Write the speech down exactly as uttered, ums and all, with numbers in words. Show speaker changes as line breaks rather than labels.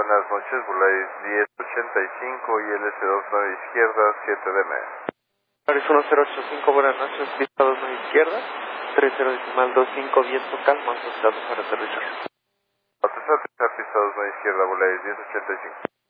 buenas noches, Volaris diez ochenta y cinco y L S dos nueve izquierda, siete D M.
Volaris uno cero ocho cinco, buenas noches, pista dos nueve izquierda, tres cero decimal dos cinco, viento calma, asociado para aterrizar.
Aterrizar, pista dos nueve izquierda, Volaris diez ochenta y cinco.